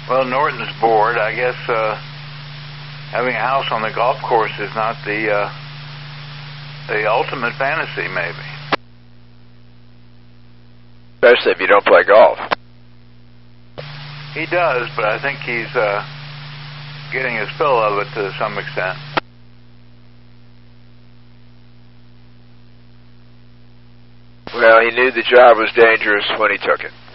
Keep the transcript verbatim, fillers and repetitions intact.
Well, Norton's bored. I guess uh, having a house on the golf course is not the uh, the ultimate fantasy, maybe. Especially if you don't play golf. He does, but I think he's uh, getting his fill of it to some extent. Well, he knew the job was dangerous when he took it.